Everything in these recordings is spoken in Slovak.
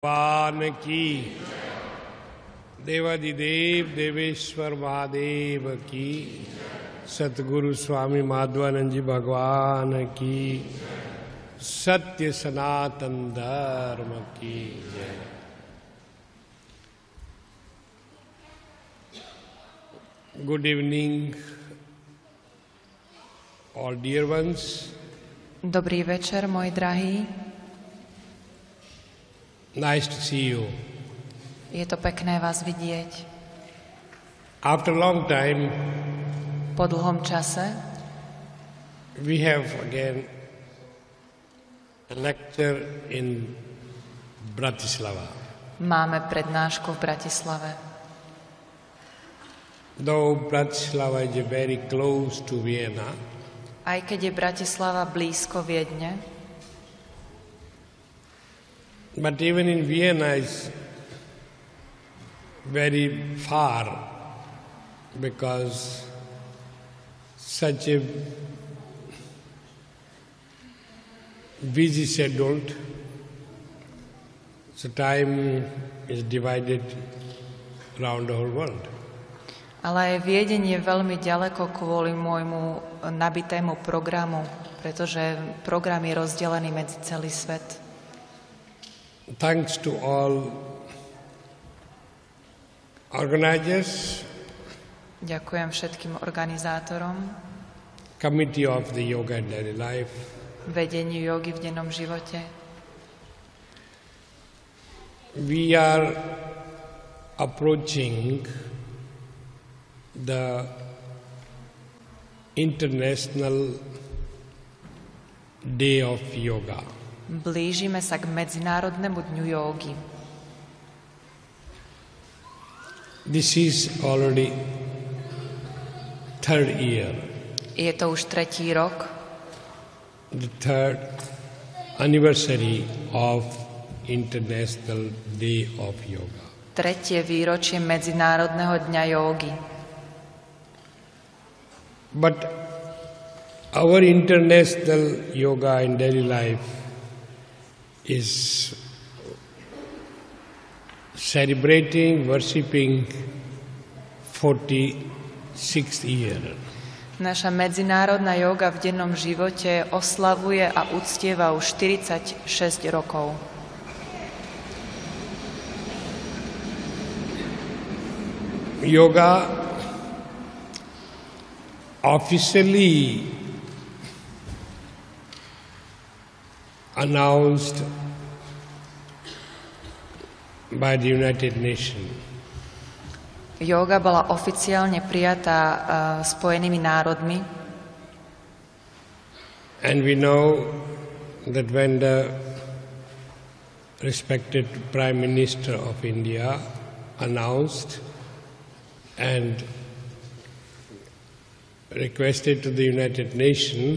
भगवान की देवादिदेव देवेश्वर महादेव की सतगुरु स्वामी माधवानंद जी भगवान की सत्य सनातन धर्म की जय। Good evening, all dear ones. Dobrý večer, moji drahí. Nice to see you. Je to pekné vás vidieť. After a long time, Po dlhom čase we have again a lecture in Bratislava. máme prednášku v Bratislave. Though Bratislava is very close to Vienna, Aj keď je Bratislava blízko Viedne, but even in Vienna is very far because such a busy schedule, so time is divided around the whole world. ale aj Viedeň je veľmi ďaleko kvôli môjmu nabitému programu, pretože program je rozdelený medzi celý svet. Thanks to all organizers, Ďakujem všetkým organizátorom, Committee of the Yoga and Daily Life, vedeniu jogy v dennom živote. we are approaching the International Day of Yoga. Blížime sa k Medzinárodnému dňu jógy. This is already third year, Je to už tretí rok, the third anniversary of International Day of Yoga. tretie výročie Medzinárodného dňa jógy. But our international yoga and daily life is celebrating, worshipping 46th year. Naša medzinárodná jóga v dennom živote oslavuje a uctieva už 46 rokov. Yoga officially announced by the United Nations. Jóga bola oficiálne prijatá Spojenými národmi And we know that when the respected Prime Minister of India announced and requested to the United Nations,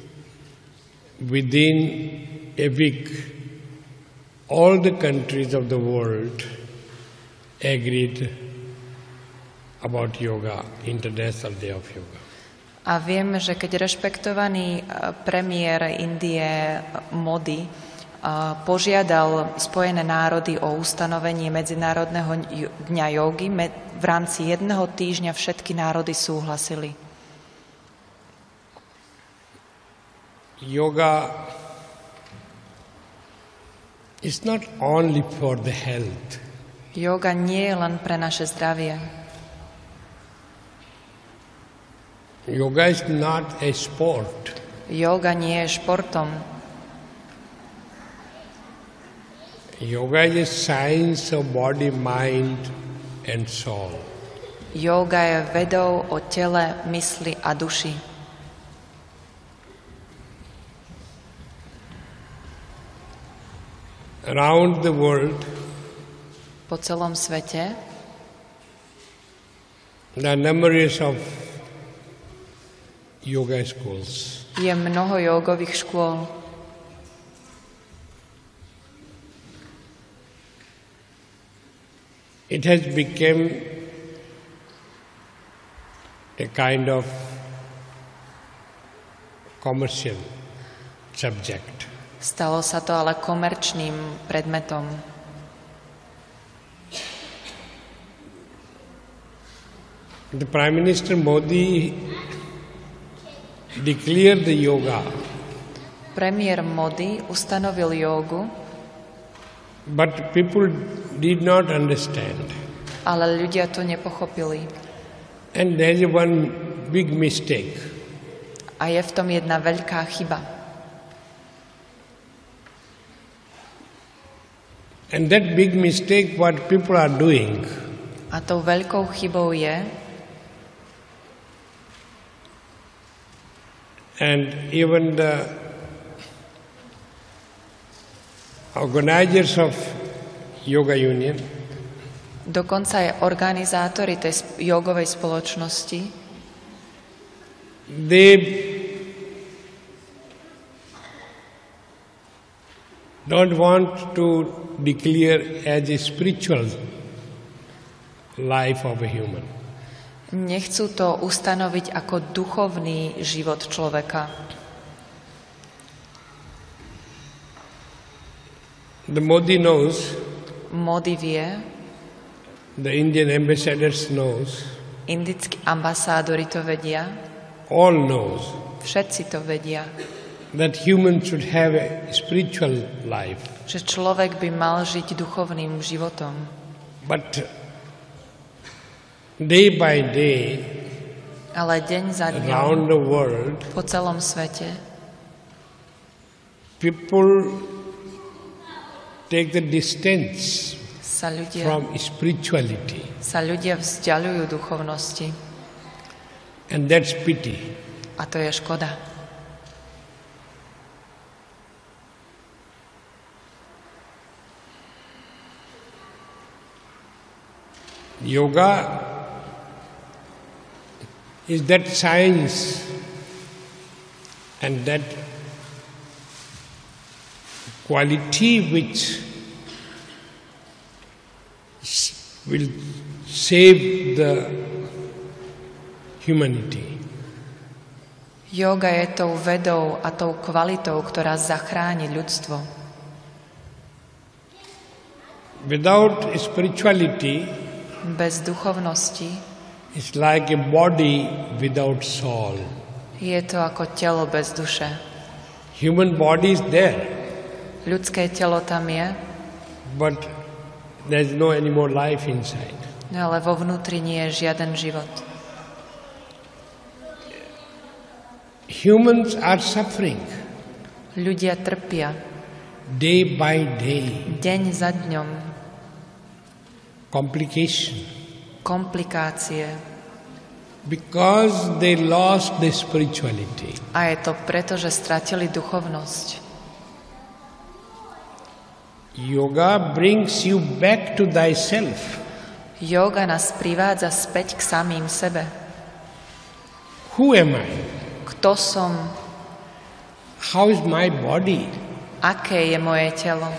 within a week, all the countries of the world agreed about yoga, International Day of Yoga. a vieme, že keď rešpektovaný premiér Indie Modi požiadal Spojené národy o ustanovenie Medzinárodného dňa jógy, v rámci jedného týždňa všetky národy súhlasili. Yoga is not only for the health. Jóga nie je len pre naše zdravie. Yoga is not a sport. Jóga nie je športom. Yoga is a science of body, mind and soul. Jóga je vedou o tele, mysli a duši. Around the world, Po celom svete there are numbers of yoga schools. je mnoho jógových škôl. It has become a kind of commercial subject. Stalo sa to ale komerčným predmetom. The Prime Minister Modi declared the yoga, Premiér Modi ustanovil jógu, but people did not understand. ale ľudia to nepochopili. And there is one big mistake. A je v tom jedna veľká chyba. And that big mistake what people are doing, A tou veľkou chybou je, and even the organizers of Yoga Union, dokonca aj organizátori tej jogovej spoločnosti, they don't want to declare as a spiritual life of a human. nechcú to ustanoviť ako duchovný život človeka. The Modi knows, Modi vie, the Indian ambassadors knows, indickí ambasádori to vedia, all knows všetci to vedia, that humans should have a spiritual life. že človek by mal žiť duchovným životom. But day by day, Ale deň za dňom around the world, po celom svete people take the distance sa from spirituality. ľudia vzdialujú duchovnosti. And that's pity. A to je škoda. Yoga is that science and that quality which will save the humanity. Jóga je tou vedou a tou kvalitou, ktorá zachráni ľudstvo. Without spirituality, Bez duchovnosti it's like a body without soul. je to ako telo bez duše. Human body is there, Ľudské telo tam je, but there's no any more life inside. no ale vo vnútri nie je žiaden život. Humans are suffering Ľudia trpia day by day. deň za dňom. Complication. Komplikácie. Because they lost the spirituality. A je to preto, že stratili duchovnosť. Yoga brings you back to thyself. Jóga nás privádza späť k samým sebe. Who am I? Kto som? How is my body? Aké je moje telo?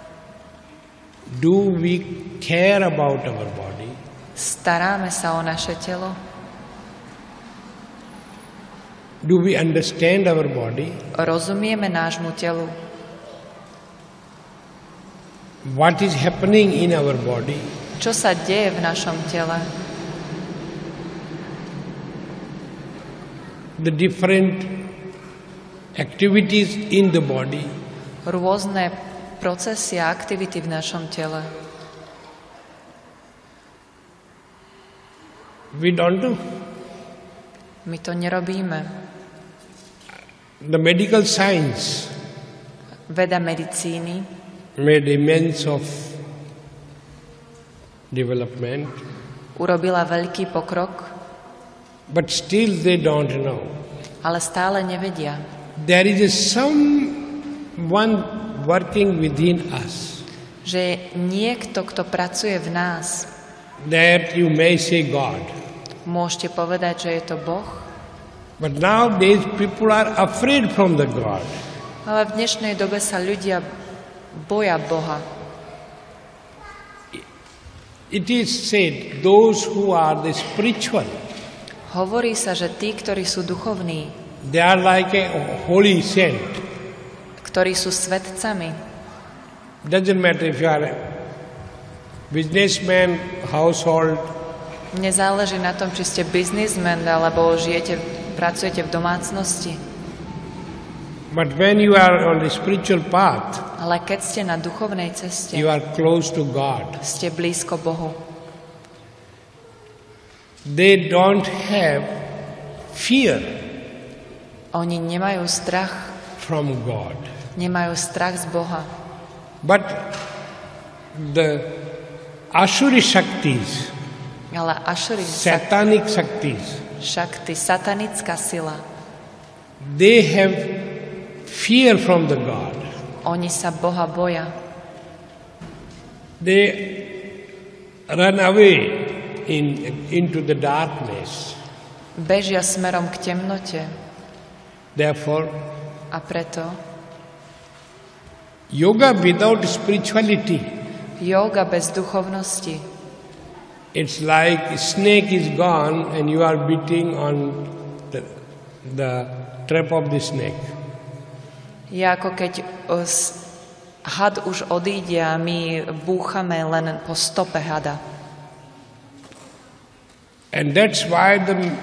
Do we care about our body? Staráme sa o naše telo? Do we understand our body? Rozumieme nášmu telu? What is happening in our body? Čo sa deje v našom tele? The different activities in the body. Rôzne procesy a aktivity v našom tele. We don't do. My to nerobíme. The medical science Veda medicíny made immense of development, urobila veľký pokrok, but still they don't know. ale stále nevedia. There is someone working within us. Že je niekto, kto pracuje v nás. That you may say God. Môžete povedať, že je to Boh, But nowadays people are afraid from the God. ale v dnešnej dobe sa ľudia boja Boha. It is said, those who are the spiritual, Hovorí sa, že tí, ktorí sú duchovní, they are like a holy saint. ktorí sú svetcami, Doesn't matter if you are a businessman, household, Nezáleží na tom, či ste biznismen alebo pracujete v domácnosti. But when you are on the spiritual path, Ale keď ste na duchovnej ceste, you are close to God. ste blízko Bohu. They don't have fear Oni nemajú strach, from God. nemajú strach z Boha. But the Asuri Shaktis, Ale Ašuri, satanic Shaktis, Šakti, satanická sila, they have fear from the God. oni sa Boha boja. They run away into the darkness. Bežia smerom k temnote Therefore, a preto yoga without spirituality, jóga bez duchovnosti, it's like a snake is gone and you are beating on the trap of the snake. je ako keď had už odíde a my búchame len po stope hada. And that's why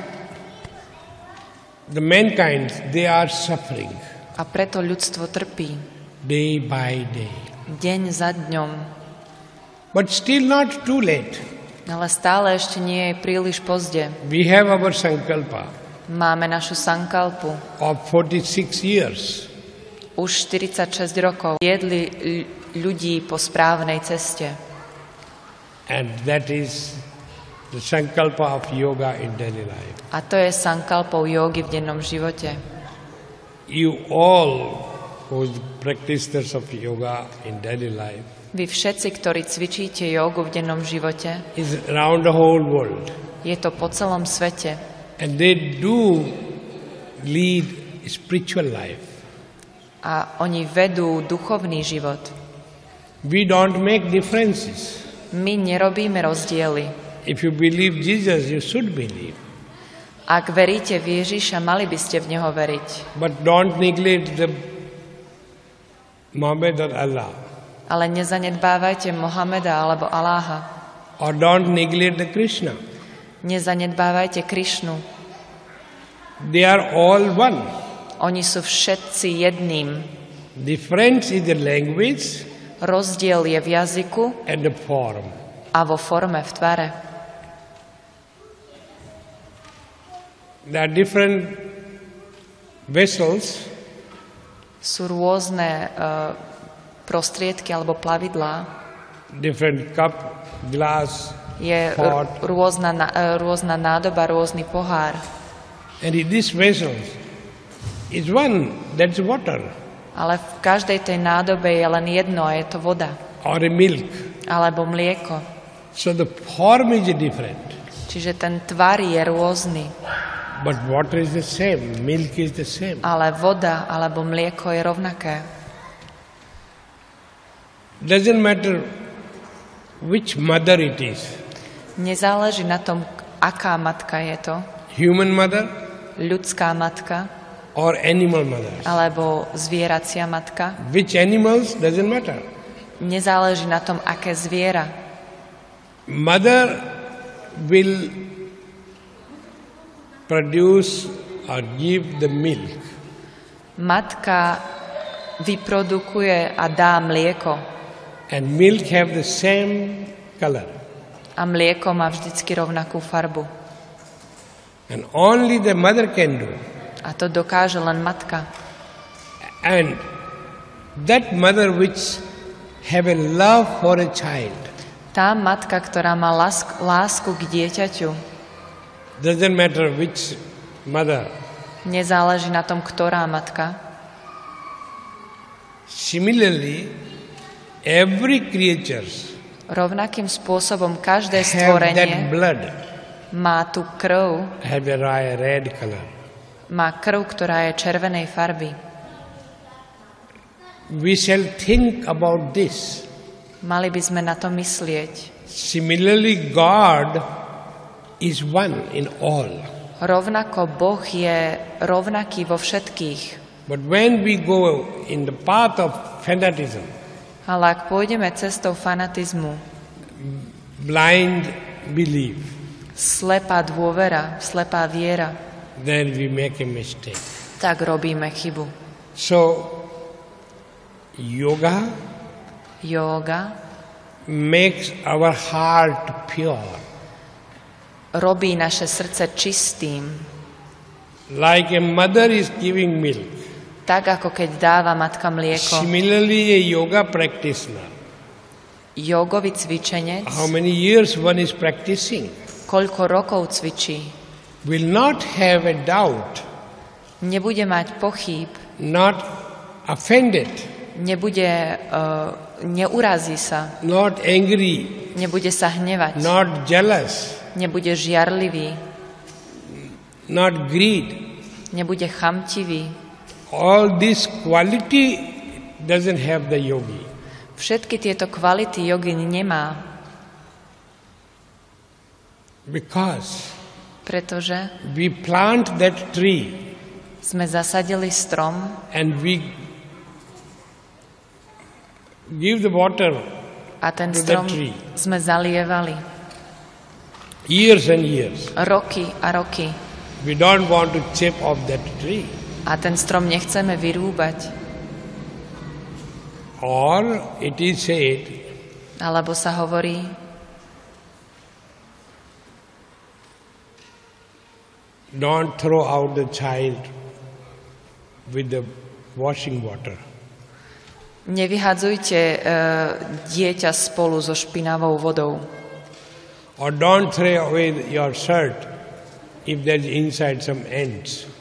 the mankind, they are suffering A preto ľudstvo trpí day by day. deň za dňom. But still not too late. Ale stále ešte nie je príliš pozde. We have our sankalpa Máme našu sankalpu. of 46 years. Už 46 rokov viedli ľudí po správnej ceste. And that is the sankalpa of yoga in daily life. A to je sankalpou jógy v dennom živote. You all who practitioners of yoga in daily life Vy všetci, ktorí cvičíte jógu v dennom živote, is around the whole world. je to po celom svete. And they do lead a spiritual life. A oni vedú duchovný život. We don't make differences. My nerobíme rozdiely. If you believe Jesus, you should believe. Ak veríte v Ježiša, mali by ste v Neho veriť. But don't neglect the Muhammad or Allah. Ale nezanedbávajte Mohameda alebo Aláha. Or don't neglect the Krishna. Nezanedbávajte Krišnu. They are all one. Oni sú všetci jedným. Difference is the language Rozdiel je v jazyku and the form. a vo forme, v tvare. There are different vessels. Sú rôzne prostriedky alebo plavidlá. Different cup, glass, Je pot. rôzna nádoba, rôzny pohár. And in this vessel is one, that's water. Ale v každej tej nádobe je len jedno a je to voda. Or a milk. Alebo mlieko. So the form is different. Čiže ten tvar je rôzny. But water is the same, milk is the same. Ale voda alebo mlieko je rovnaké. Doesn't matter which mother it is. Nezáleží na tom, aká matka je to. Human mother Ľudská matka or animal mother. alebo zvieracia matka. Which animals doesn't matter. Nezáleží na tom, aké zviera. Mother will produce or give the milk. Matka vyprodukuje a dá mlieko. And milk have the same color. A mlieko má vždycky rovnakú farbu. And only the mother can do. A to dokáže len matka. And that mother which have a love for a child Tá matka, ktorá má lásku k dieťaťu, doesn't matter which mother. nezáleží na tom, ktorá matka. Similarly, every creature Rovnakým spôsobom každé have that stvorenie blood, má tú krv, have a red color. má krv, ktorá je červenej farby. We shall think about this. Mali by sme na to myslieť. Similarly, God is one in all. Rovnako Boh je rovnaký vo všetkých. But when we go in the path of fanatism, Ale ak pôjdeme cestou fanatizmu blind belief, slepá dôvera, slepá viera, then we make a mistake. tak robíme chybu. So, yoga Jóga makes our heart pure. robí naše srdce čistým, Like a mother is giving milk. tak ako keď dáva matka mlieko. Similarly, a yoga practitioner, Jógový cvičenec, how many years one is practicing, koľko rokov cvičí, will not have a doubt, nebude mať pochýb, not offended, neurazí sa, not angry, nebude sa hnevať, not jealous, nebude žiarlivý, not greed. nebude chamtivý. All this quality doesn't have the yogi. Všetky tieto kvality jogin nemá, pretože we plant that tree sme zasadili strom and we give the water a ten to strom that tree. sme zalievali Years and years. roky a roky. We don't want to chip off that tree. A ten strom nechceme vyrúbať. Or it is said, Alebo sa hovorí, don't throw out the child with the washing water. nevyhadzujte dieťa spolu so špinavou vodou. Or don't throw away your shirt if there's inside some ants.